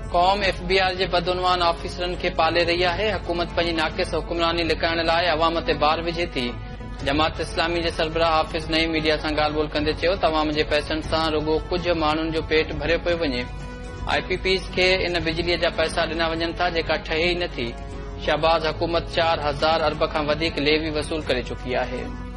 क़ौम FBI जे बदउनवान ऑफिसरनि खे पाले रही आहे। हुकूमत पंहिंजी नाक़िस हुक्मरानी लिकाइण लाइ अवाम ते बार विझे थी। जमात इस्लामी जे सरबराह हाफ़िज़ नईम मीडिया सां ॻाल्हि ॿोल कंदे चयो त अवाम जे पैसनि सां रुॻो कुझु माण्हुनि जो पेट भरियो पियो वञे। IPPs खे इन बिजलीअ जा पैसा ॾिना वञनि था जेका ठहे ई नथी। शहबाज़ हुकूमत 4000 अरब खां वधीक लेवी वसूल करे चुकी आहे।